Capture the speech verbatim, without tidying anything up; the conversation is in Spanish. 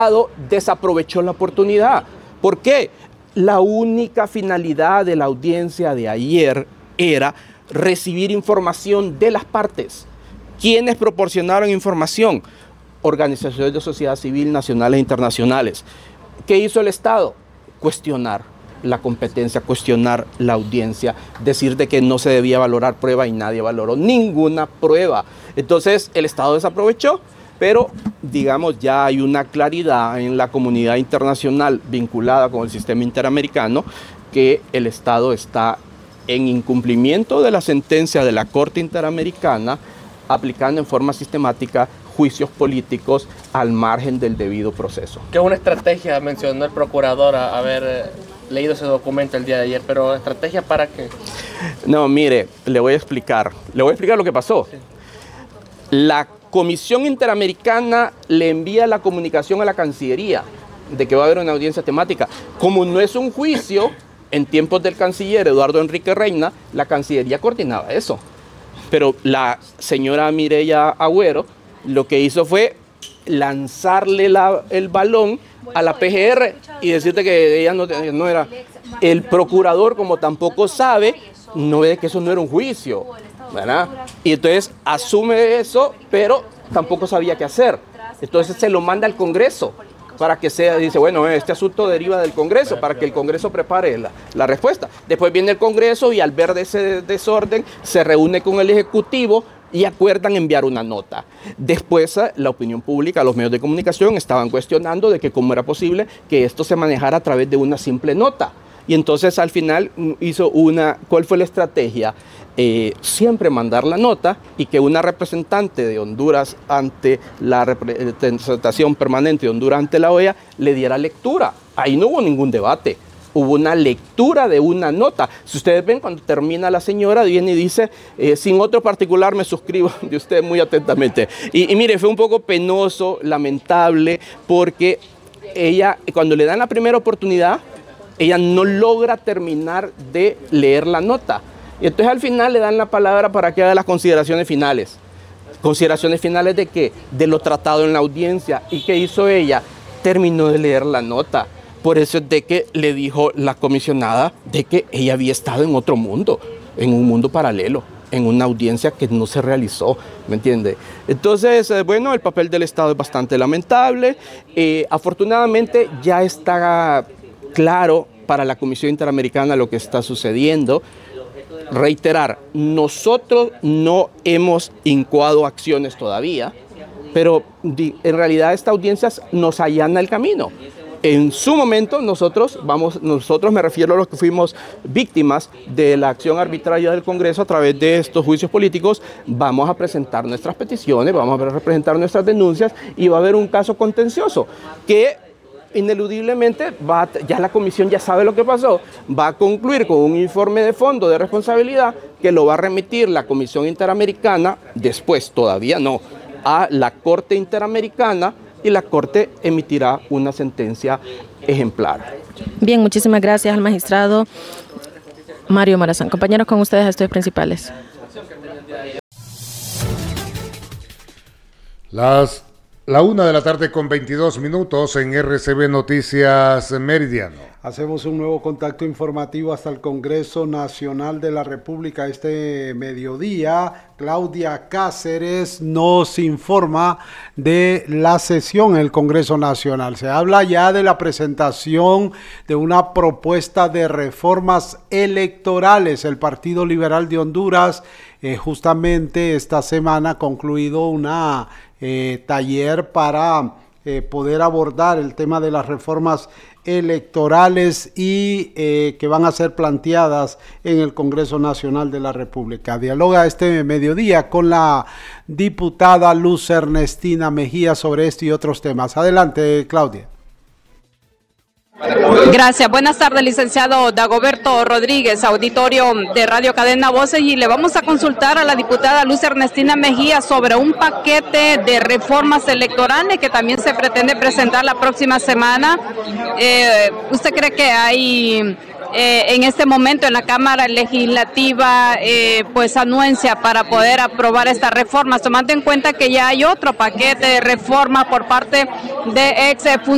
desaprovechó la oportunidad. ¿Por qué? La única finalidad de la audiencia de ayer era recibir información de las partes. ¿Quiénes proporcionaron información? Organizaciones de sociedad civil nacionales e internacionales. ¿Qué hizo el Estado? Cuestionar la competencia, cuestionar la audiencia, decir de que no se debía valorar prueba y nadie valoró ninguna prueba. Entonces el Estado desaprovechó, pero digamos ya hay una claridad en la comunidad internacional vinculada con el sistema interamericano que el Estado está en incumplimiento de la sentencia de la Corte Interamericana, aplicando en forma sistemática juicios políticos al margen del debido proceso. Que es una estrategia, mencionó el procurador, a haber eh, leído ese documento el día de ayer, pero ¿estrategia para qué? No, mire, le voy a explicar, le voy a explicar lo que pasó. Sí. La Comisión Interamericana le envía la comunicación a la Cancillería de que va a haber una audiencia temática. Como no es un juicio, en tiempos del canciller Eduardo Enrique Reina, la Cancillería coordinaba eso. Pero la señora Mireya Agüero lo que hizo fue lanzarle la, el balón a la P G R y decirte que ella no, no era. El procurador, como tampoco sabe, no ve que eso no era un juicio, ¿verdad? Y entonces asume eso, pero tampoco sabía qué hacer. Entonces se lo manda al Congreso para que sea, dice, bueno, este asunto deriva del Congreso, para que el Congreso prepare la, la respuesta. Después viene el Congreso y al ver de ese desorden se reúne con el Ejecutivo y acuerdan enviar una nota. Después la opinión pública, los medios de comunicación estaban cuestionando de que cómo era posible que esto se manejara a través de una simple nota. Y entonces al final hizo una, ¿cuál fue la estrategia? Eh, siempre mandar la nota y que una representante de Honduras ante la representación permanente de Honduras ante la O E A le diera lectura. Ahí no hubo ningún debate. Hubo una lectura de una nota. Si ustedes ven, cuando termina la señora, viene y dice, eh, sin otro particular me suscribo de usted muy atentamente. Y, y mire, fue un poco penoso, lamentable, porque ella, cuando le dan la primera oportunidad, ella no logra terminar de leer la nota. Y entonces al final le dan la palabra para que haga las consideraciones finales. ¿Consideraciones finales de qué? De lo tratado en la audiencia. ¿Y qué hizo ella? Terminó de leer la nota. Por eso es de que le dijo la comisionada de que ella había estado en otro mundo, en un mundo paralelo, en una audiencia que no se realizó, ¿me entiende? Entonces, eh, bueno, el papel del Estado es bastante lamentable. Eh, afortunadamente ya está claro para la Comisión Interamericana lo que está sucediendo. Reiterar, nosotros no hemos incoado acciones todavía, pero en realidad esta audiencia nos allana el camino. En su momento nosotros, vamos, nosotros me refiero a los que fuimos víctimas de la acción arbitraria del Congreso a través de estos juicios políticos, vamos a presentar nuestras peticiones, vamos a presentar nuestras denuncias y va a haber un caso contencioso que ineludiblemente va a, ya la comisión ya sabe lo que pasó, va a concluir con un informe de fondo de responsabilidad que lo va a remitir la Comisión Interamericana, después todavía no, a la Corte Interamericana, y la Corte emitirá una sentencia ejemplar. Bien, muchísimas gracias al magistrado Mario Morazán. Compañeros, con ustedes estudios principales. Las, la una de la tarde con veintidós minutos en R C B Noticias Meridiano. Hacemos un nuevo contacto informativo hasta el Congreso Nacional de la República este mediodía. Claudia Cáceres nos informa de la sesión en el Congreso Nacional. Se habla ya de la presentación de una propuesta de reformas electorales. El Partido Liberal de Honduras eh, justamente esta semana ha concluido una eh, taller para eh, poder abordar el tema de las reformas electorales y eh, que van a ser planteadas en el Congreso Nacional de la República. Dialoga este mediodía con la diputada Luz Ernestina Mejía sobre esto y otros temas. Adelante, Claudia. Gracias. Buenas tardes, licenciado Dagoberto Rodríguez, auditorio de Radio Cadena Voces, y le vamos a consultar a la diputada Luz Ernestina Mejía sobre un paquete de reformas electorales que también se pretende presentar la próxima semana. Eh, ¿Usted cree que hay eh, en este momento en la Cámara Legislativa eh, pues anuencia para poder aprobar estas reformas, tomando en cuenta que ya hay otro paquete de reformas por parte de ex funcionarios